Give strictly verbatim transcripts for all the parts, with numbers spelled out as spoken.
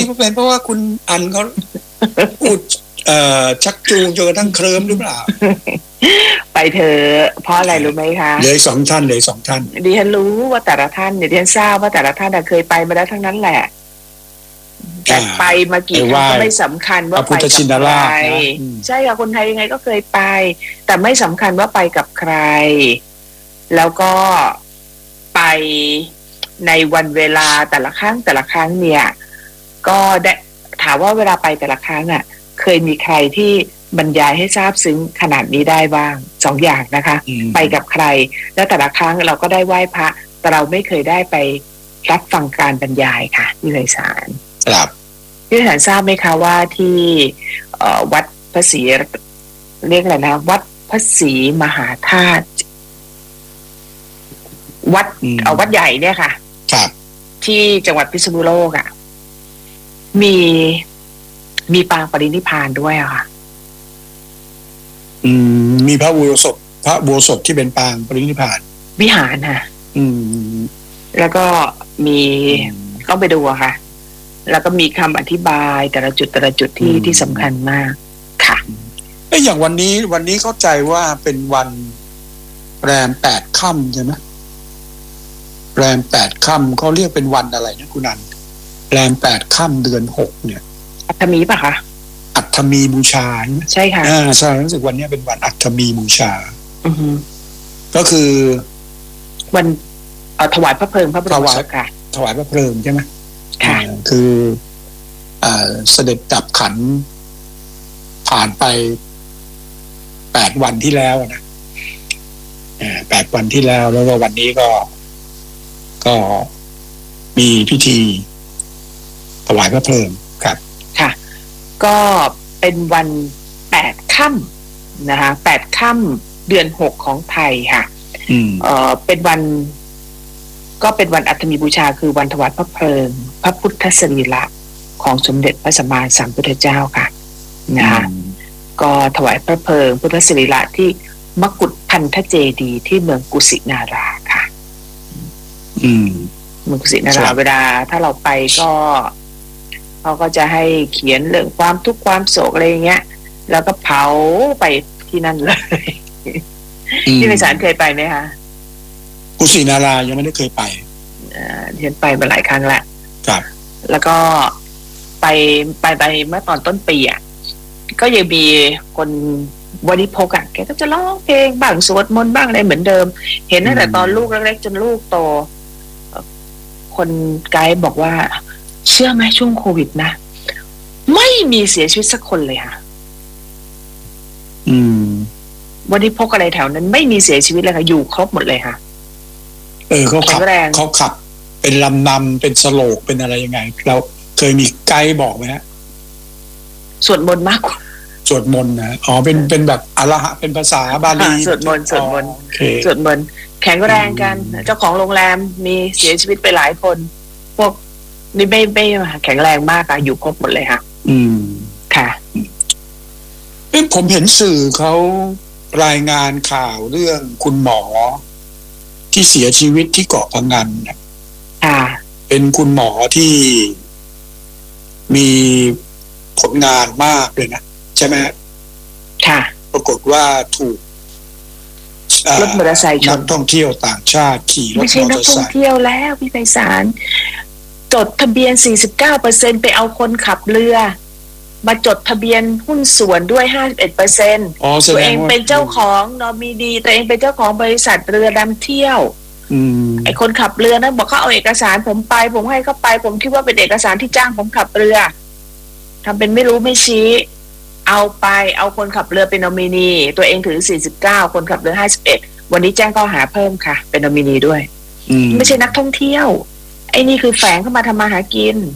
นี้เป็นเพราะว่าคุณอันเขาพูดเอ่อชักจูงจนกระทั่งเคลิ้มหรือเปล่าไปเถอะเพราะอะไรรู้ไหมคะเลยสองท่านเลยสองท่านดิฉันรู้ว่าแต่ละท่านเนี่ยดิฉันทราบว่าแต่ละท่านเคยไปมาแล้วทั้งนั้นแหละแต่ไปมากี่ครั้งก็ไม่สำคัญว่าไปกับใครใช่ค่ะคนไทยยังไงก็เคยไปแต่ไม่สำคัญว่าไปกับใครแล้วก็ไปในวันเวลาแต่ละครั้งแต่ละครั้งเนี่ยก็ได้ถามว่าเวลาไปแต่ละครั้งอ่ะเคยมีใครที่บรรยายให้ทราบซึ้งขนาดนี้ได้บ้างสองอย่างนะคะไปกับใครแล้วแต่ละครั้งเราก็ได้ไหว้พระแต่เราไม่เคยได้ไปรับฟังการบรรยายค่ะที่ไพศาลครับพี่ไพศาลทราบไหมคะว่าที่วัดพระศรีเรียกอะไรนะวัดพระศรีมหาธาตุวัดเอาวัดใหญ่เนี่ยค่ะครับที่จังหวัดพิษณุโลกอ่ะมีมีปางปรินิพพานด้วยอะค่ะอืมมีพระอุโบสถพระอุโบสถที่เป็นปางปรินิพพานวิหารค่ะอืมแล้วก็มีต้องไปดูอะค่ะแล้วก็มีคำอธิบายแต่ละจุดแต่ละจุดที่ที่สำคัญมากค่ะเอ้ยอย่างวันนี้วันนี้เข้าใจว่าเป็นวันแรมแปดค่ำใช่ไหมแรมแปดค่ำเขาเรียกเป็นวันอะไรนะคุณนันแรมแปดค่ำเดือนหกเนี่ยอัฐมีป่ะคะอัฐมีบูชาใช่ค่ะอ่าใช่รู้สึกวันนี้เป็นวันอัฐมีบูชาอือฮึก็คือวันเอ่อถวายพระเพลิงพระบรมศพค่ะถวายพระเพลิงใช่ไหมค่ะคืออ่าเสด็จดับขันผ่านไปแปดวันที่แล้วนะอ่าแปดวันที่แล้วแล้วก็วันนี้ก็ก็มีพิธีถวายพระเพลิงครับค่ะก็เป็นวันแปดค่ำนะคะแปดค่ำเดือนหกของไทยค่ะอืมเอ่อเป็นวันก็เป็นวันอัฐมีบูชาคือวันถวายพระเพลิงพระพุทธสรีระของสมเด็จพระสัมมาสัมพุทธเจ้าค่ะนะคะก็ถวายพระเพลิงพุทธสรีระที่มกุฏพันธเจดีย์ที่เมืองกุสินาราค่ะอืมเมืองกุสินาราเวลาถ้าเราไปก็เขาก็จะให้เขียนเรื่องความทุกข์ความโศกอะไรอย่างเงี้ยแล้วก็เผาไปที่นั่นเลยที่ไพศาลเคยไปไหมคะกุสินารายังไม่ได้เคยไปอ่าเรียนไปมาหลายครั้งแล้วครับแล้วก็ไปไปไปเมื่อตอนต้นปีอ่ะก็ยังมีคนบริโภคอ่ะแกก็จะร้องเพลงบ้างสวดมนต์บ้างอะไรเหมือนเดิมเห็นตั้งแต่ตอนลูกเล็กๆจนลูกโตคนไกด์บอกว่าเชื่อไหมช่วงโควิดนะไม่มีเสียชีวิตสักคนเลยค่ะอืมวันนี้พกอะไรแถวนั้นไม่มีเสียชีวิตเลยค่ะอยู่ครบหมดเลยค่ะเออเขาขับเขาขับเป็นลำนำเป็นสโลกเป็นอะไรยังไงเราเคยมีไกด์บอกไหมฮะสวดมนต์มากกว่าสวดมนต์นะอ๋อเป็นเป็นแบบอรหะเป็นภาษาบาลีสวดมนต์สวดมนต์สวดมนต์แข็งแรงกันเจ้าของโรงแรมมีเสียชีวิตไปหลายคนพวกนี่ไม่ไม่แข็งแรงมากค่ะอยู่ครบหมดเลยค่ะอืมค่ะเอ้ผมเห็นสื่อเขารายงานข่าวเรื่องคุณหมอที่เสียชีวิตที่เกาะพะงันเนี่ยค่ะเป็นคุณหมอที่มีผลงานมากเลยนะใช่ไหมค่ะปรากฏว่าถูกรถมอเตอร์ไซค์ชนนักท่องเที่ยวต่างชาติขี่รถมอเตอร์ไซค์ไม่ใช่นักท่องเที่ยวแล้วพี่ไพศาลจดทะเบียน สี่สิบเก้าเปอร์เซ็นต์ ไปเอาคนขับเรือมาจดทะเบียนหุ้นส่วนด้วย ห้าสิบเอ็ดเปอร์เซ็นต์ ตัวเองเป็นเจ้าของนอมินีตัวเองเป็นเจ้าของบริษัทเรือนำเที่ยวไอ้คนขับเรือนั้นบอกเขาเอาเอกสารผมไปผมให้เขาไปผมคิดว่าเป็นเอกสารที่จ้างผมขับเรือทำเป็นไม่รู้ไม่ชี้เอาไปเอาคนขับเรือเป็นนอมินีตัวเองถือสี่สิบเก้าคนขับเรือห้าสิบเอ็ดวันนี้แจ้งข้อหาเพิ่มค่ะเป็นนอมินีด้วยไม่ใช่นักท่องเที่ยวไอ้นี่คือแฝงเข้ามาทำมาหากิน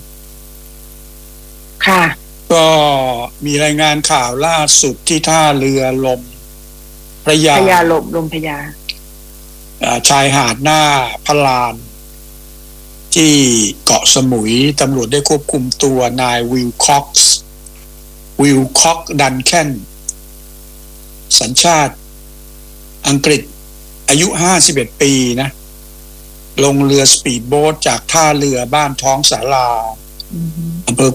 ค่ะก็มีรายงานข่าวล่าสุดที่ท่าเรือลมพระยาพระยาลมลมพระยาชายหาดหน้าพะลานที่เกาะสมุยตำรวจได้ควบคุมตัวนายวิลค็อกซ์วิลค็อกดันแคนสัญชาติอังกฤษอายุห้าสิบเอ็ดปีนะลงเรือสปีดโบ๊ทจากท่าเรือบ้านท้องสาราอำเภอ